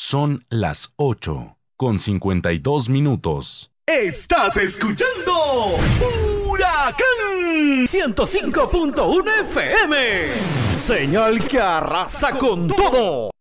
Son las 8:52. Estás escuchando Huracán 105.1 FM. Señal que arrasa con todo.